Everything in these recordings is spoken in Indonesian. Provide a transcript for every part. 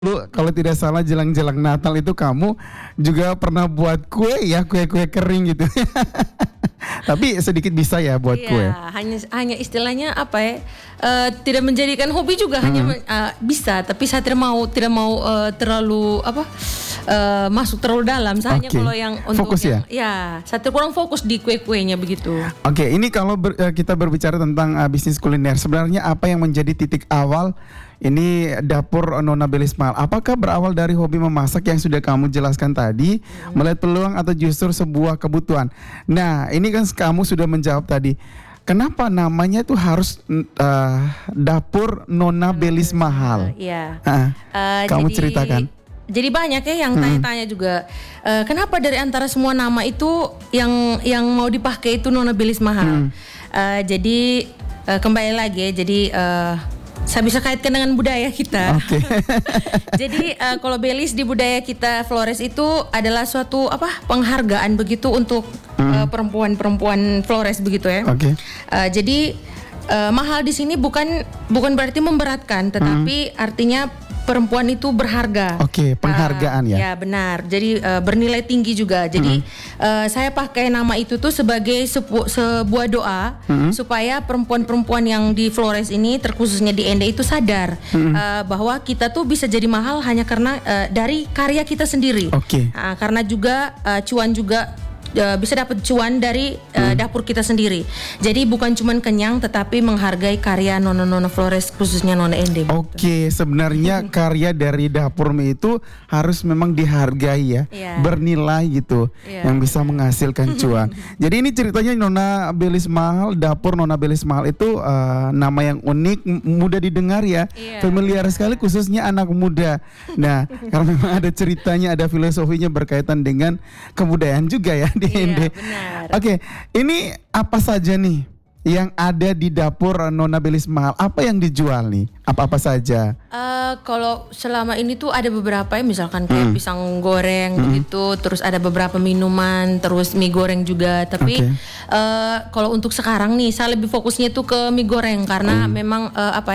Lu kalau tidak salah jelang-jelang Natal itu kamu juga pernah buat kue ya, kue-kue kering gitu. Tapi sedikit bisa ya buat kue. Iya, hanya istilahnya apa ya? Tidak menjadikan hobi juga hanya bisa, tapi saya tidak mau terlalu masuk terlalu dalam. Saya hanya kalau yang untuk fokus yang, ya, saya kurang fokus di kue-kuenya begitu. Oke, ini kalau kita berbicara tentang bisnis kuliner, sebenarnya apa yang menjadi titik awal ini dapur Nona Belismal? Apakah berawal dari hobi memasak yang sudah kamu jelaskan tadi, melihat peluang atau justru sebuah kebutuhan? Nah, ini kan kamu sudah menjawab tadi. Kenapa namanya tuh harus dapur Nona Belismal? Iya. Kamu ceritakan. Jadi banyak ya yang tanya-tanya juga, kenapa dari antara semua nama itu yang mau dipakai itu Nona Belismal? Jadi kembali lagi ya, jadi saya bisa kaitkan dengan budaya kita. Okay. Jadi kalau Belis di budaya kita Flores itu adalah suatu penghargaan begitu untuk perempuan-perempuan Flores begitu ya. Okay. Jadi mahal di sini bukan berarti memberatkan, tetapi artinya perempuan itu berharga. Oke, penghargaan ya. Ya benar. Jadi bernilai tinggi juga. Jadi saya pakai nama itu tuh sebagai sebuah doa supaya perempuan-perempuan yang di Flores ini, terkhususnya di Ende itu sadar bahwa kita tuh bisa jadi mahal hanya karena dari karya kita sendiri. Oke. Karena juga cuan juga bisa dapat cuan dari dapur kita sendiri. Jadi bukan cuman kenyang, tetapi menghargai karya Nona Flores, khususnya Nona Ende. Oke, sebenarnya karya dari dapur mie itu harus memang dihargai ya, bernilai gitu, yang bisa menghasilkan cuan. Jadi ini ceritanya Nona Belismal, dapur Nona Belismal itu nama yang unik, mudah didengar ya, familiar sekali khususnya anak muda. Nah, karena memang ada ceritanya, ada filosofinya berkaitan dengan kebudayaan juga ya. Iya, benar. Oke, ini apa saja nih yang ada di dapur Nona Belismal? Apa yang dijual nih? Apa-apa saja? Kalau selama ini tuh ada beberapa ya, misalkan kayak pisang goreng begitu, terus ada beberapa minuman, terus mie goreng juga. Tapi kalau untuk sekarang nih, saya lebih fokusnya tuh ke mie goreng karena memang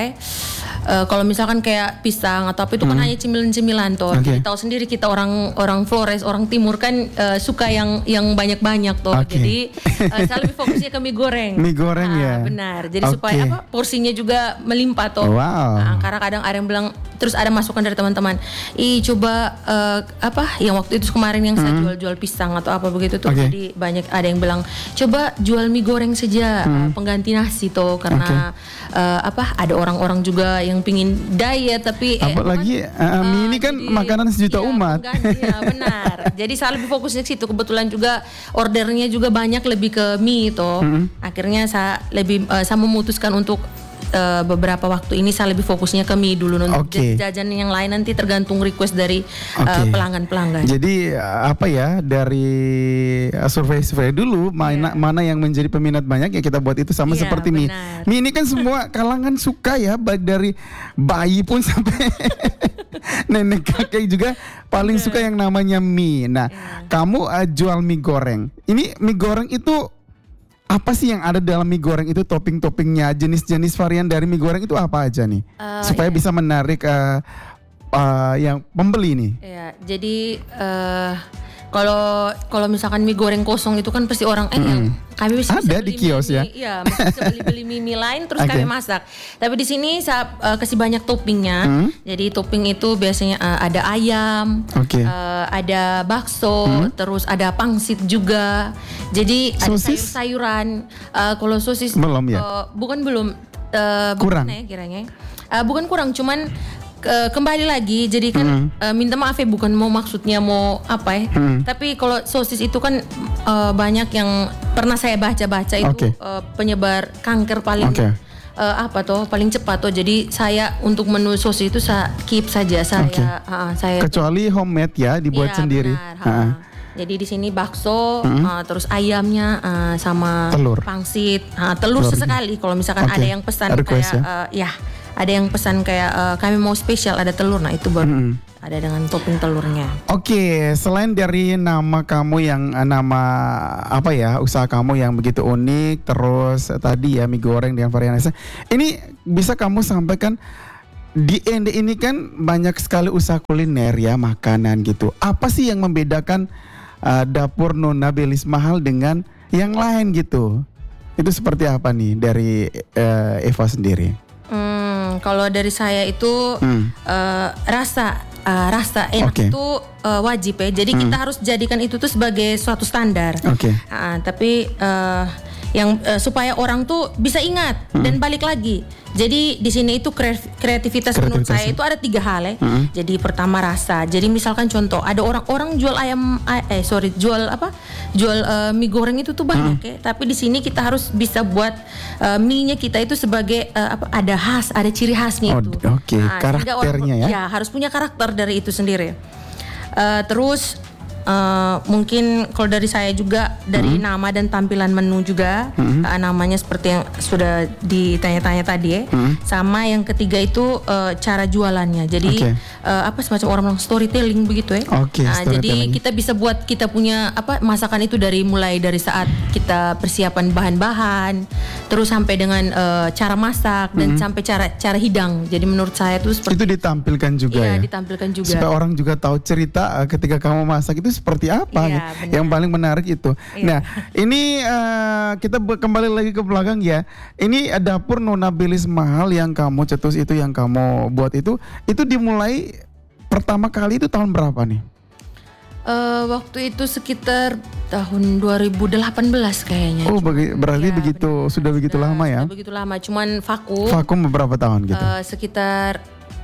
kalau misalkan kayak pisang atau apa itu kan hanya cemilan-cemilan toh. Jadi tahu sendiri kita orang Flores, orang Timur kan suka yang banyak-banyak toh. Jadi saya lebih fokusnya ke mie goreng. Mie goreng ya. Benar. Jadi supaya porsinya juga melimpah toh. Wow. Karena kadang ada yang bilang, terus ada masukan dari teman-teman, coba yang waktu itu kemarin yang saya jual-jual pisang atau apa begitu tuh. Jadi banyak ada yang bilang coba jual mie goreng saja pengganti nasi toh, karena ada orang-orang juga yang pingin diet tapi apalagi mie ini kan makanan sejuta umat. Ya benar. Jadi saya lebih fokusnya ke situ. Kebetulan juga ordernya juga banyak lebih ke mie toh. Akhirnya saya memutuskan untuk beberapa waktu ini saya lebih fokusnya ke mie dulu. Untuk jajan yang lain nanti tergantung request dari pelanggan-pelanggan. Jadi dari survei dulu mana yang menjadi peminat banyak ya kita buat itu sama seperti mie. Mie ini kan semua kalangan suka ya, baik dari bayi pun sampai nenek kakek juga paling suka yang namanya mie. Nah, kamu jual mie goreng. Ini mie goreng itu apa sih yang ada dalam mie goreng itu, topping-toppingnya, jenis-jenis varian dari mie goreng itu apa aja nih? Supaya bisa menarik yang pembeli nih. Iya, jadi kalau misalkan mie goreng kosong itu kan pasti orang kami bisa ada di kios ya. Iya, bisa beli mie lain terus kami masak. Tapi di sini saya kasih banyak toppingnya. Jadi topping itu biasanya ada ayam, ada bakso, terus ada pangsit juga. Jadi ada sayur-sayuran. Kalau sosis belum ya? Belum. Kurang ya kiranya. Bukan kurang, cuman kembali lagi, jadi kan minta maaf ya, bukan maksudnya apa ya. Tapi kalau sosis itu kan banyak yang pernah saya baca-baca itu penyebar kanker paling paling cepat toh. Jadi saya untuk menu sosis itu saya keep saja saya kecuali homemade ya, dibuat sendiri. Jadi di sini bakso, terus ayamnya sama telur, pangsit, telur sesekali. Kalau misalkan ada yang pesan ada yang pesan kayak kami mau spesial ada telur, nah itu baru ada dengan topping telurnya. Selain dari nama kamu yang usaha kamu yang begitu unik, terus tadi ya mie goreng dengan varian ini bisa kamu sampaikan di Ende ini kan banyak sekali usaha kuliner ya, makanan gitu. Apa sih yang membedakan dapur Nona Belis Mahal dengan yang lain gitu? Itu seperti apa nih dari Eva sendiri? Kalau dari saya itu rasa enak itu wajib ya. Jadi kita harus jadikan itu tuh sebagai suatu standar. Tapi yang supaya orang tuh bisa ingat dan balik lagi. Jadi di sini itu kreativitas menurut saya itu ada 3 hal ya. Jadi pertama rasa. Jadi misalkan contoh ada orang jual jual mie goreng itu tuh banyak ya. Tapi di sini kita harus bisa buat mie-nya kita itu sebagai ada ciri khasnya itu. Karakternya ya. Ya harus punya karakter dari itu sendiri. Terus mungkin kalau dari saya juga dari nama dan tampilan menu juga namanya seperti yang sudah ditanya-tanya tadi ya. Sama yang ketiga itu cara jualannya. Jadi semacam orang bilang storytelling begitu ya. Jadi kita bisa buat kita punya masakan itu mulai dari saat kita persiapan bahan-bahan terus sampai dengan cara masak dan sampai cara hidang. Jadi menurut saya itu seperti itu ditampilkan juga ya. Ditampilkan juga. Supaya orang juga tahu cerita ketika kamu masak itu seperti apa. Yang paling menarik itu. Nah, ini kita kembali lagi ke belakang ya. Ini dapur Nona Belis Mahal yang kamu cetus itu, yang kamu buat itu dimulai pertama kali itu tahun berapa nih? Waktu itu sekitar tahun 2018 kayaknya. Berarti sudah begitu lama ya? Sudah begitu lama, cuman vakum. Vakum beberapa tahun gitu? Sekitar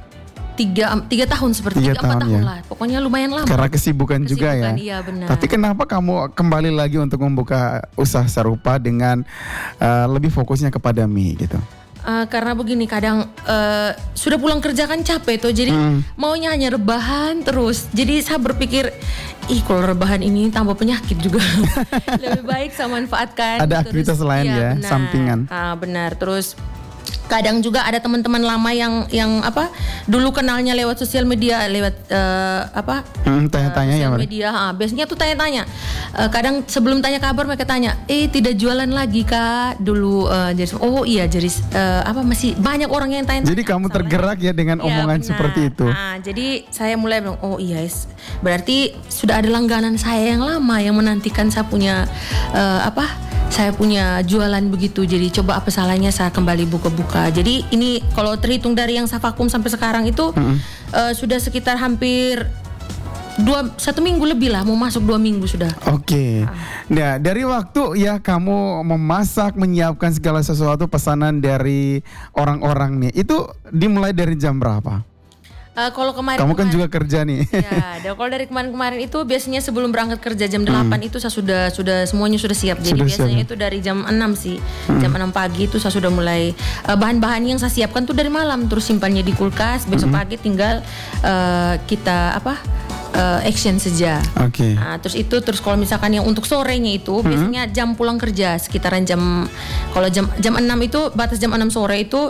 3 tahun seperti 3-4 tahun ya? Lah. Pokoknya lumayan lama. Karena kesibukan juga ya. Iya benar. Tapi kenapa kamu kembali lagi untuk membuka usaha serupa dengan lebih fokusnya kepada mie gitu? Karena begini, kadang sudah pulang kerja kan capek tuh, jadi maunya hanya rebahan terus. Jadi saya berpikir, kalau rebahan ini tambah penyakit juga. Lebih baik saya manfaatkan. Ada aktivitas lain ya, benar. Sampingan. Benar. Terus kadang juga ada teman-teman lama yang dulu kenalnya lewat sosial media, lewat tanya-tanya sosial media. Biasanya tuh tanya-tanya. Kadang sebelum tanya kabar mereka tanya, tidak jualan lagi Kak dulu. Jadi masih banyak orang yang tanya. Jadi kamu tergerak ya dengan omongan seperti itu. Jadi saya mulai bilang, berarti sudah ada langganan saya yang lama yang menantikan saya punya saya punya jualan begitu. Jadi coba apa salahnya saya kembali buka-buka. Jadi ini kalau terhitung dari yang saya vakum sampai sekarang itu sudah sekitar hampir 1 minggu lebih lah, mau masuk 2 minggu sudah. Nah, dari waktu ya kamu memasak, menyiapkan segala sesuatu pesanan dari orang-orang nih, itu dimulai dari jam berapa? Kalau kemarin kamu kan juga kerja nih. Ya, kalau dari kemarin itu biasanya sebelum berangkat kerja jam 8 itu saya sudah semuanya sudah siap. Jadi biasanya itu dari jam 6 sih. Jam 6 pagi itu saya sudah mulai bahan-bahan yang saya siapkan tuh dari malam, terus simpannya di kulkas. Besok pagi tinggal kita action saja. Terus kalau misalkan yang untuk sorenya itu biasanya jam pulang kerja sekitaran jam 6 itu batas jam 6 sore itu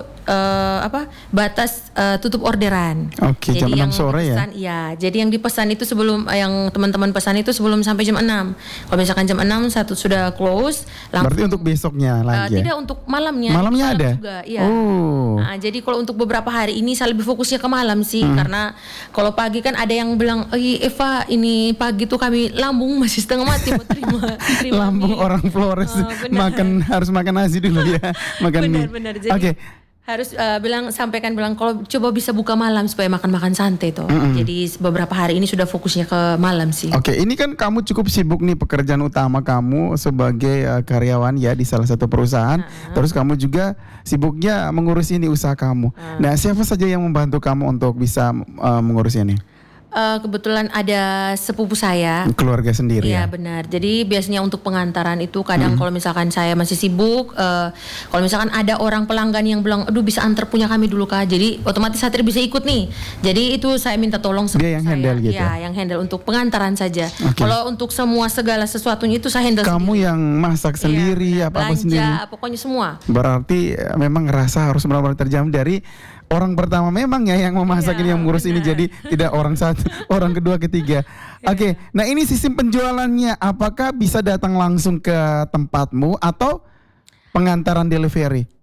batas tutup orderan. Jadi jam 6 sore dipesan, ya. Jadi yang dipesan itu sebelum yang teman-teman pesan itu sebelum sampai jam 6. Kalau misalkan jam 6 satu sudah close, langsung. Berarti untuk besoknya lagi. Tidak, untuk malamnya. Malamnya ada juga, ya. Jadi kalau untuk beberapa hari ini saya lebih fokusnya ke malam sih, karena kalau pagi kan ada yang bilang, Eva, ini pagi tuh kami lambung masih setengah mati mau terima lambung mie. Orang Flores harus makan nasi dulu ya, makan mie. Benar. Jadi harus sampaikan kalau coba bisa buka malam supaya makan santai tuh. Jadi beberapa hari ini sudah fokusnya ke malam sih. Ini kan kamu cukup sibuk nih, pekerjaan utama kamu sebagai karyawan ya di salah satu perusahaan. Terus kamu juga sibuknya mengurus ini usaha kamu. Nah, siapa saja yang membantu kamu untuk bisa mengurus ini? Kebetulan ada sepupu saya. Keluarga sendiri ya? Iya benar. Jadi biasanya untuk pengantaran itu kadang kalau misalkan saya masih sibuk, kalau misalkan ada orang pelanggan yang bilang, aduh bisa antar punya kami dulu Kak. Jadi otomatis saya tidak bisa ikut nih. Jadi itu saya minta tolong sepupu saya. Dia yang handle gitu? Ya, yang handle untuk pengantaran saja. Kalau untuk segala sesuatunya itu saya handle kamu sendiri. Yang masak sendiri, apa sendiri? Pokoknya semua. Berarti memang rasa harus benar-benar terjamin dari orang pertama memang ya yang memasak ini, yang mengurus ini, jadi tidak orang satu, orang kedua, ketiga. Nah ini sistem penjualannya, apakah bisa datang langsung ke tempatmu atau pengantaran delivery?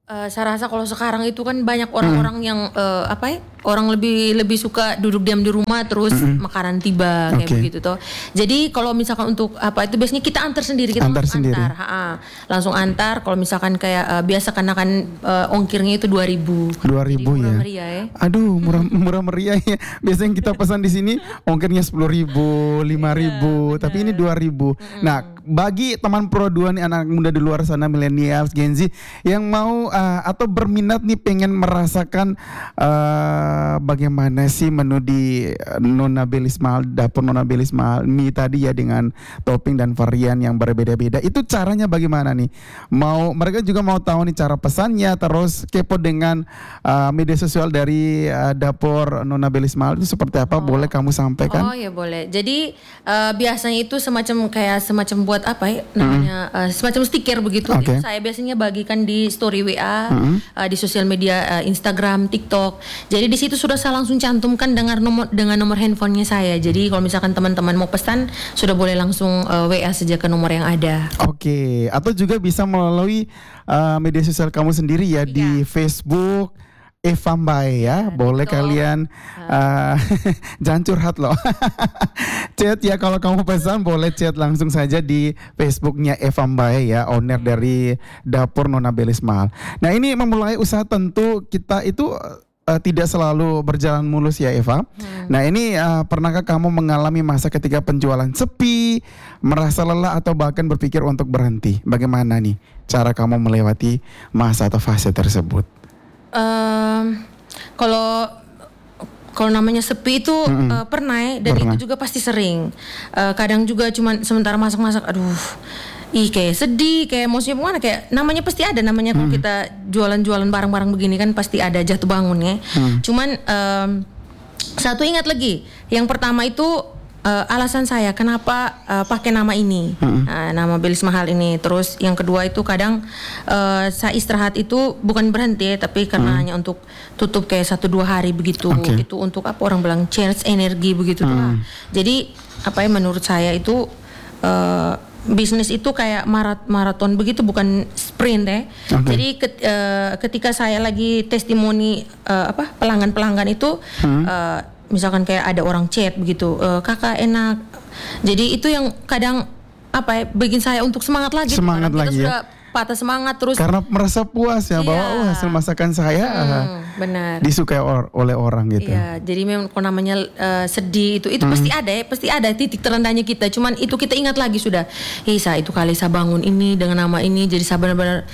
Saya rasa kalau sekarang itu kan banyak orang-orang yang orang lebih suka duduk diam di rumah terus makanan tiba kayak begitu toh. Jadi kalau misalkan untuk itu biasanya kita antar sendiri, kita antar sendiri. Langsung antar. Kalau misalkan kayak biasa kan ongkirnya itu 2.000. 2.000 ya. Murah meriah ya. Aduh, murah meriah ya. Biasanya kita pesan di sini ongkirnya 10.000, 5.000, tapi ini 2.000. Nah, bagi teman Pro 2 nih, anak muda di luar sana, milenials, Gen Z yang mau atau berminat nih pengen merasakan bagaimana sih menu di Nona Belis Mahal, dapur Nona Belis Mahal mie tadi ya, dengan topping dan varian yang berbeda-beda. Itu caranya bagaimana nih? Mereka juga mau tahu nih cara pesannya, terus kepo dengan media sosial dari dapur Nona Belis Mahal itu seperti apa? Boleh kamu sampaikan? Oh ya boleh. Jadi biasanya itu semacam buat namanya semacam stiker begitu. Okay. Saya biasanya bagikan di story WA, di sosial media Instagram, TikTok. Jadi di situ sudah saya langsung cantumkan dengan nomor handphonenya saya. Jadi kalau misalkan teman-teman mau pesan, sudah boleh langsung WA saja ke nomor yang ada. Oke. Atau juga bisa melalui media sosial kamu sendiri ya, di Facebook Eva Mbae ya, boleh kalian jangan curhat loh. Chat ya, kalau kamu pesan boleh chat langsung saja di Facebooknya Eva Mbae ya, owner dari dapur Nona Belis Mahal. Nah, ini memulai usaha tentu kita itu tidak selalu berjalan mulus ya Eva. Nah, ini pernahkah kamu mengalami masa ketika penjualan sepi, merasa lelah atau bahkan berpikir untuk berhenti? Bagaimana nih cara kamu melewati masa atau fase tersebut? Kalau namanya sepi itu pernah ya, dan itu juga pasti sering. Kadang juga cuman sementara masak-masak, aduh, kayak sedih, kayak maksudnya gimana, kayak namanya pasti ada namanya kalau kita jualan-jualan barang-barang begini kan pasti ada jatuh bangunnya. Cuman satu ingat lagi, yang pertama itu alasan saya kenapa pakai nama ini, nama Belis Mahal ini. Terus yang kedua itu kadang saya istirahat itu bukan berhenti, tapi karena hanya untuk tutup kayak 1-2 hari begitu. Itu untuk orang bilang charge energi begitu lah. Jadi menurut saya itu bisnis itu kayak maraton begitu, bukan sprint ya. Jadi ketika saya lagi testimoni pelanggan-pelanggan itu, misalkan kayak ada orang chat begitu, kakak enak. Jadi itu yang kadang bikin saya untuk semangat lagi. Semangat kita lagi sudah patah semangat terus. Karena merasa puas ya, bahwa hasil masakan saya benar disukai oleh orang gitu. Iya, jadi memang kalau namanya sedih itu pasti ada titik terendahnya kita. Cuman itu kita ingat lagi sudah. Saya itu kali saya bangun ini dengan nama ini, jadi saya benar-benar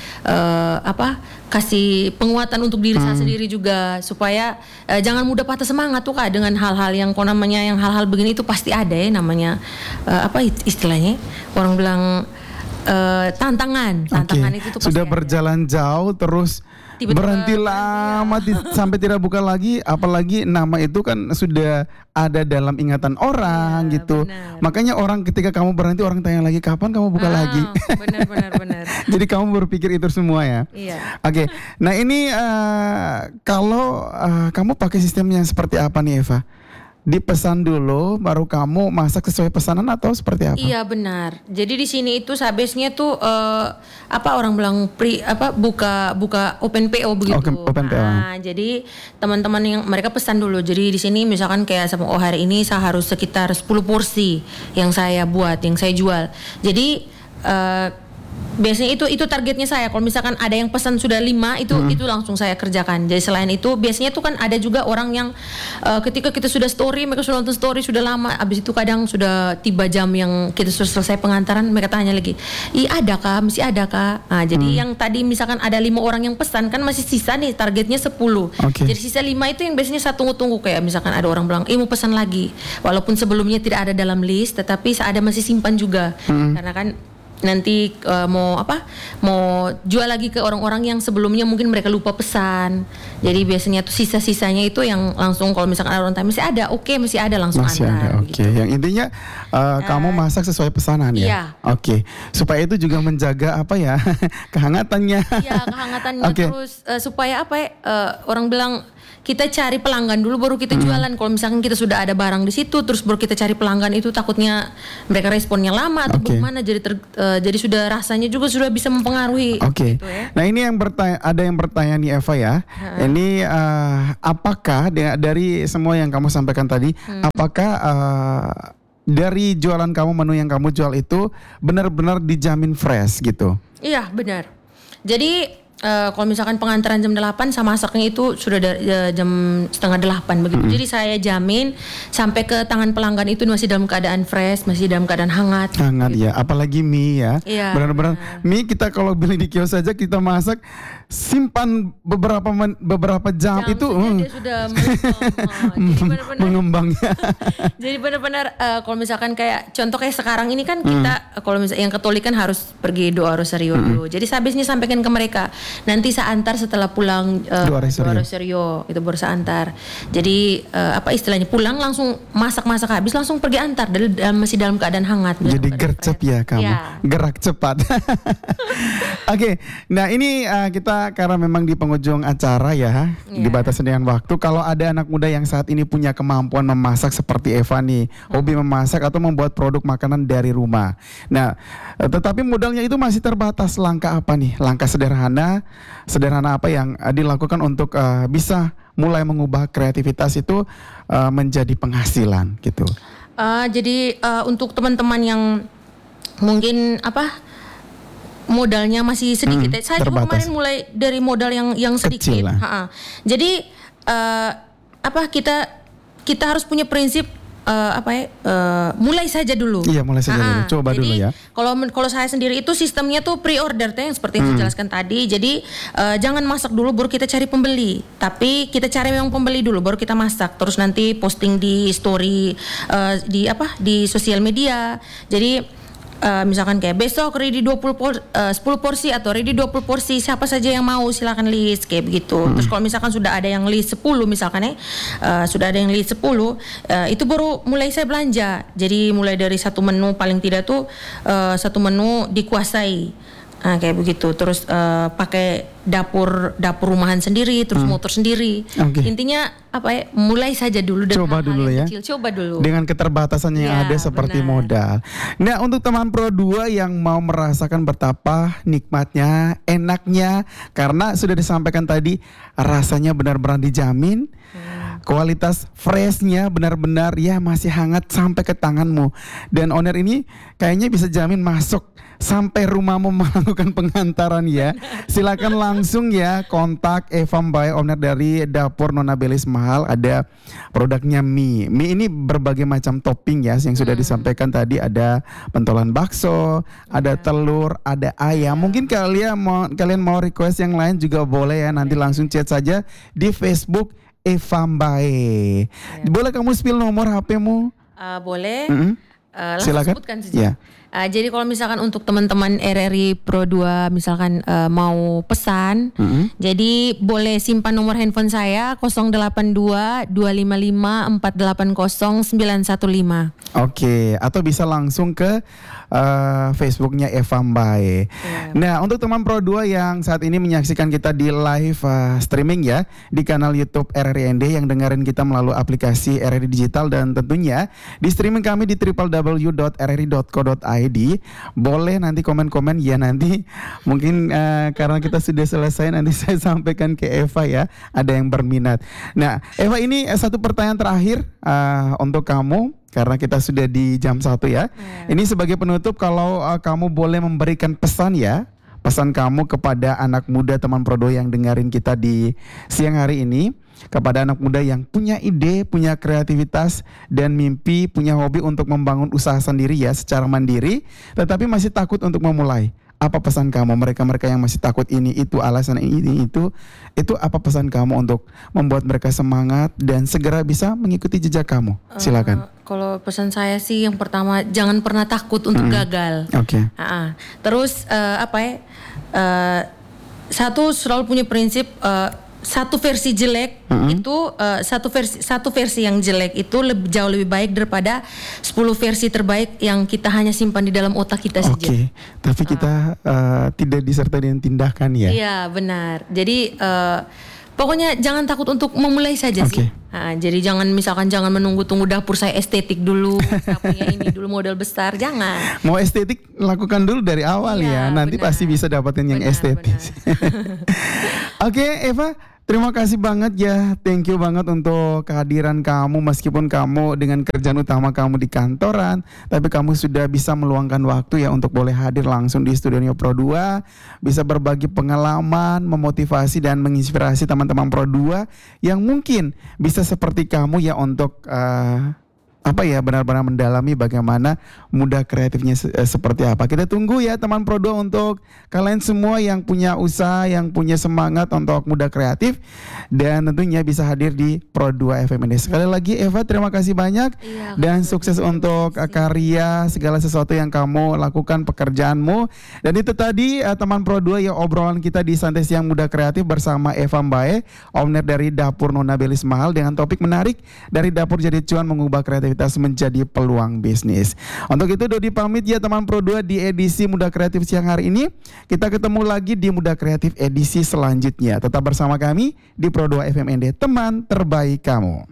kasih penguatan untuk diri saya sendiri juga, supaya jangan mudah patah semangat tuh Kak, dengan hal-hal yang hal-hal begini itu pasti ada ya, namanya istilahnya orang bilang tantangan itu tuh sudah berjalan jauh terus tiba-tiba berhenti lama sampai tidak buka lagi, apalagi nama itu kan sudah ada dalam ingatan orang gitu. Benar. Makanya orang ketika kamu berhenti, orang tanya lagi kapan kamu buka lagi. Benar. Jadi kamu berpikir itu semua ya. Iya. Oke. Nah, ini kalau kamu pakai sistem yang seperti apa nih Eva? Dipesan dulu baru kamu masak sesuai pesanan atau seperti apa? Iya benar. Jadi di sini itu biasanya tuh orang bilang buka open PO begitu. Open PO. Jadi teman-teman yang mereka pesan dulu. Jadi di sini misalkan kayak hari ini saya harus sekitar 10 porsi yang saya buat, yang saya jual. Jadi biasanya itu targetnya saya. Kalau misalkan ada yang pesan sudah 5 itu langsung saya kerjakan. Jadi selain itu biasanya tuh kan ada juga orang yang ketika kita sudah story, mereka sudah nonton story sudah lama, abis itu kadang sudah tiba jam yang kita sudah selesai pengantaran, mereka tanya lagi, ada kah? Masih ada kah? Nah, jadi yang tadi misalkan ada 5 orang yang pesan, kan masih sisa nih targetnya 10. Jadi sisa 5 itu yang biasanya saya tunggu-tunggu, kayak misalkan ada orang bilang mau pesan lagi, walaupun sebelumnya tidak ada dalam list, tetapi saya ada masih simpan juga. Karena kan nanti mau jual lagi ke orang-orang yang sebelumnya mungkin mereka lupa pesan. Jadi biasanya tuh sisa-sisanya itu yang langsung kalau misalkan ada orang tanya masih ada, masih ada, langsung antar. Gitu. Yang intinya kamu masak sesuai pesanan ya. Iya. Supaya itu juga menjaga kehangatannya. Iya, kehangatannya. Terus supaya orang bilang kita cari pelanggan dulu baru kita jualan. Kalau misalkan kita sudah ada barang di situ terus baru kita cari pelanggan, itu takutnya mereka responnya lama atau bagaimana, jadi sudah rasanya juga sudah bisa mempengaruhi. Gitu ya. Nah, ini yang ada yang bertanya nih Eva ya. Ini apakah dari semua yang kamu sampaikan tadi, apakah dari jualan kamu, menu yang kamu jual itu benar-benar dijamin fresh gitu? Iya, benar. Jadi kalau misalkan pengantaran jam 8, sama masaknya itu sudah jam 7:30 begitu. Jadi saya jamin sampai ke tangan pelanggan itu masih dalam keadaan fresh, masih dalam keadaan hangat. Hangat gitu. Ya, apalagi mie ya. Iya, benar-benar mie kita kalau beli di kios saja kita masak, simpan beberapa jam itu dia sudah mengembangnya. Jadi benar-benar kalau misalkan kayak contoh kayak sekarang ini kan kita kalau misalnya yang Katolik kan harus pergi doa rosario dulu. Jadi habisnya sampaikan ke mereka. Nanti saya antar setelah pulang doa rosario itu baru saya antar. Jadi apa istilahnya, pulang langsung masak habis langsung pergi antar, masih dalam keadaan hangat. Jadi gercep ya kamu, gerak cepat. Oke, nah ini kita karena memang di penghujung acara ya, dibatasi dengan waktu. Kalau ada anak muda yang saat ini punya kemampuan memasak seperti Eva nih, hobi memasak atau membuat produk makanan dari rumah. Nah, tetapi modalnya itu masih terbatas. Langkah apa nih? Langkah sederhana apa yang dilakukan untuk bisa mulai mengubah kreativitas itu menjadi penghasilan gitu. Jadi untuk teman-teman yang mungkin modalnya masih sedikit, saya juga kemarin mulai dari modal yang sedikit. Jadi kita harus punya prinsip mulai saja dulu. Iya, mulai saja dulu. Coba jadi, dulu ya. Kalau saya sendiri itu sistemnya tuh pre-order yang seperti yang saya jelaskan tadi. Jadi jangan masak dulu baru kita cari pembeli. Tapi kita cari memang pembeli dulu baru kita masak. Terus nanti posting di story di sosial media. Jadi misalkan kayak besok ready 10 porsi atau ready 20 porsi, siapa saja yang mau silakan list kayak begitu. Terus kalau misalkan sudah ada yang list 10 misalkan sudah ada yang list 10, itu baru mulai saya belanja. Jadi mulai dari satu menu paling tidak tuh satu menu dikuasai. Kayak begitu. Terus pakai dapur rumahan sendiri, terus motor sendiri. Intinya mulai saja dulu dengan coba dulu ya. kecil. Coba dulu. Dengan keterbatasan yang ada seperti modal. Nah, untuk teman Pro 2 yang mau merasakan betapa nikmatnya, enaknya, karena sudah disampaikan tadi rasanya benar-benar dijamin. Kualitas freshnya benar-benar ya masih hangat sampai ke tanganmu. Dan owner ini kayaknya bisa jamin masuk sampai rumahmu melakukan pengantaran ya. Silakan langsung ya kontak Eva Mbae, owner dari Dapur Nona Belis Mahal. Ada produknya mie. Mie ini berbagai macam topping ya yang sudah disampaikan tadi. Ada pentolan bakso, ada telur, ada ayam. Mungkin kalian mau request yang lain juga boleh ya. Nanti langsung chat saja di Facebook Eva Mbae. Boleh kamu spill nomor HP-mu? Boleh. Silakan. Sebutkan saja. Jadi kalau misalkan untuk teman-teman RRI Pro 2 misalkan mau pesan, jadi boleh simpan nomor handphone saya 082 255 480 915. Oke, atau bisa langsung ke Facebooknya Eva Mbae. Nah, untuk teman Pro 2 yang saat ini menyaksikan kita di live streaming ya di kanal YouTube RRIND, yang dengerin kita melalui aplikasi RRI Digital dan tentunya di streaming kami di www.rri.co.id. Boleh nanti komen-komen ya, nanti mungkin karena kita sudah selesai nanti saya sampaikan ke Eva ya, ada yang berminat. Nah, Eva, ini satu pertanyaan terakhir untuk kamu karena kita sudah di jam 1 ya. Ini sebagai penutup, kalau kamu boleh memberikan pesan ya, pesan kamu kepada anak muda teman Pro 2 yang dengerin kita di siang hari ini, kepada anak muda yang punya ide, punya kreativitas dan mimpi, punya hobi untuk membangun usaha sendiri ya secara mandiri, tetapi masih takut untuk memulai. Apa pesan kamu? Mereka-mereka yang masih takut ini itu alasan ini itu apa pesan kamu untuk membuat mereka semangat dan segera bisa mengikuti jejak kamu? Silakan. Kalau pesan saya sih yang pertama, jangan pernah takut untuk gagal. Terus satu, selalu punya prinsip satu versi jelek itu satu versi yang jelek itu jauh lebih baik daripada 10 versi terbaik yang kita hanya simpan di dalam otak kita saja. Tapi kita tidak disertai dengan tindakan ya. Iya, benar. Jadi Pokoknya jangan takut untuk memulai saja sih. Nah, jadi jangan menunggu-tunggu dapur saya estetik dulu, saya punya ini dulu model besar, jangan. Mau estetik lakukan dulu dari awal ya, nanti benar. Pasti bisa dapetin yang estetis. Oke, Eva. Terima kasih banget ya, thank you banget untuk kehadiran kamu meskipun kamu dengan kerjaan utama kamu di kantoran, tapi kamu sudah bisa meluangkan waktu ya untuk boleh hadir langsung di Studio Neo Pro 2, bisa berbagi pengalaman, memotivasi dan menginspirasi teman-teman Pro 2 yang mungkin bisa seperti kamu ya untuk benar-benar mendalami bagaimana muda kreatifnya seperti apa. Kita tunggu ya teman Pro 2 untuk kalian semua yang punya usaha, yang punya semangat untuk muda kreatif dan tentunya bisa hadir di Pro 2 FM ini. Sekali lagi Eva, terima kasih banyak dan sukses untuk karya segala sesuatu yang kamu lakukan, pekerjaanmu. Dan itu tadi teman Pro 2 ya, obrolan kita di Santai Siang Muda Kreatif bersama Eva Mbae, owner dari Dapur Nona Belis Mahal, dengan topik menarik dari dapur jadi cuan mengubah kreativitas menjadi peluang bisnis. Untuk itu Dodi pamit ya teman Pro 2 di edisi Muda Kreatif siang hari ini. Kita ketemu lagi di Muda Kreatif edisi selanjutnya. Tetap bersama kami di Pro 2 FMND, teman terbaik kamu.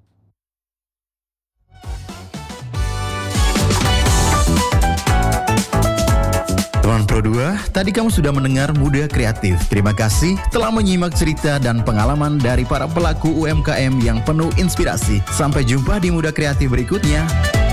Teman Pro 2, tadi kamu sudah mendengar Muda Kreatif. Terima kasih telah menyimak cerita dan pengalaman dari para pelaku UMKM yang penuh inspirasi. Sampai jumpa di Muda Kreatif berikutnya.